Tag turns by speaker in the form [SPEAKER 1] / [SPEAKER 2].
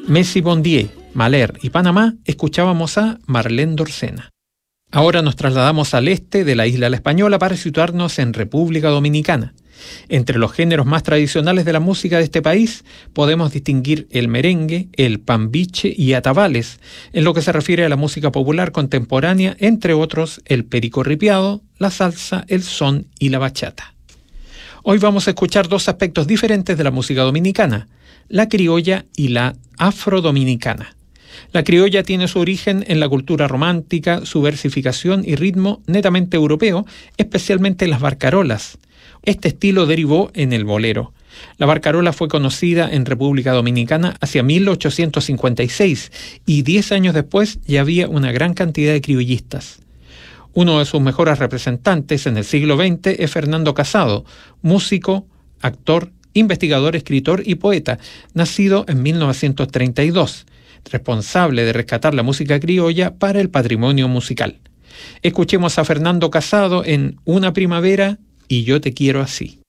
[SPEAKER 1] Messi Bondier, Mahler y Panamá, escuchábamos a Marlene Dorsena. Ahora nos trasladamos al este de la isla La Española para situarnos en República Dominicana. Entre los géneros más tradicionales de la música de este país podemos distinguir el merengue, el pambiche y atabales, en lo que se refiere a la música popular contemporánea, entre otros el perico-ripiado, la salsa, el son y la bachata. Hoy vamos a escuchar dos aspectos diferentes de la música dominicana, la criolla y la afrodominicana. La criolla tiene su origen en la cultura romántica, su versificación y ritmo netamente europeo, especialmente en las barcarolas. Este estilo derivó en el bolero. La barcarola fue conocida en República Dominicana hacia 1856 y 10 años después ya había una gran cantidad de criollistas. Uno de sus mejores representantes en el siglo XX es Fernando Casado, músico, actor, investigador, escritor y poeta, nacido en 1932, responsable de rescatar la música criolla para el patrimonio musical. Escuchemos a Fernando Casado en Una primavera y yo te quiero así.